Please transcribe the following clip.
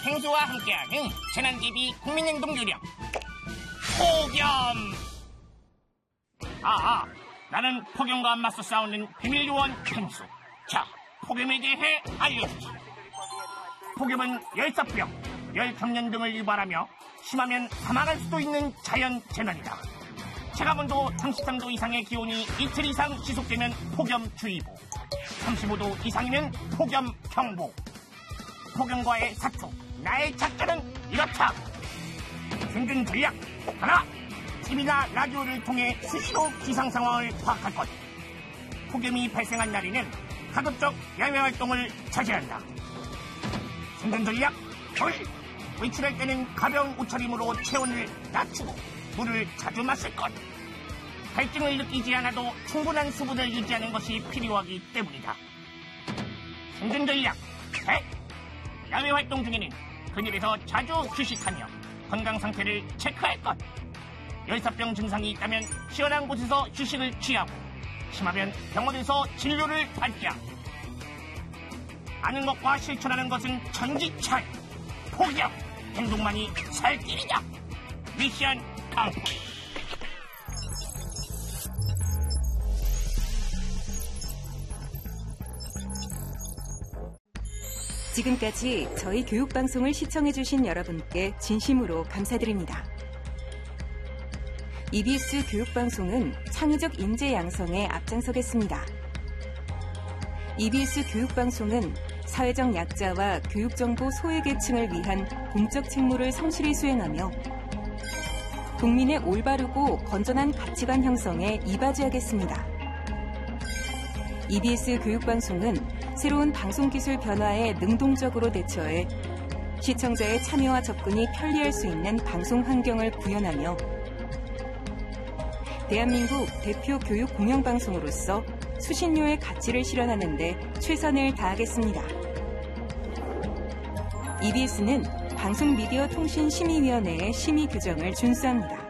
생수와 함께하는 재난TV 국민행동 요령 폭염. 나는 폭염과 맞서 싸우는 비밀요원 생수. 자, 폭염에 대해 알려주지. 폭염은 열사병, 열경련 등을 유발하며 심하면 사망할 수도 있는 자연재난이다. 체감온도 33도 이상의 기온이 이틀 이상 지속되면 폭염주의보, 35도 이상이면 폭염경보. 폭염과의 사투, 나의 작전은 이렇다. 생존 전략 하나, TV나 라디오를 통해 수시로 기상 상황을 파악할 것. 폭염이 발생한 날에는 가급적 야외 활동을 자제한다. 생존 전략 둘, 외출할 때는 가벼운 옷차림으로 체온을 낮추고 물을 자주 마실 것. 갈증을 느끼지 않아도 충분한 수분을 유지하는 것이 필요하기 때문이다. 생존 전략 셋, 야외 활동 중에는 그늘에서 자주 휴식하며 건강 상태를 체크할 것. 열사병 증상이 있다면 시원한 곳에서 휴식을 취하고, 심하면 병원에서 진료를 받자. 아는 것과 실천하는 것은 천지차이. 폭염, 행동만이 살 길이다. 미션 컴플릿. 지금까지 저희 교육방송을 시청해주신 여러분께 진심으로 감사드립니다. EBS 교육방송은 창의적 인재 양성에 앞장서겠습니다. EBS 교육방송은 사회적 약자와 교육정보 소외계층을 위한 공적 책무를 성실히 수행하며 국민의 올바르고 건전한 가치관 형성에 이바지하겠습니다. EBS 교육방송은 새로운 방송기술 변화에 능동적으로 대처해 시청자의 참여와 접근이 편리할 수 있는 방송 환경을 구현하며 대한민국 대표 교육 공영방송으로서 수신료의 가치를 실현하는 데 최선을 다하겠습니다. EBS는 방송미디어통신심의위원회의 심의 규정을 준수합니다.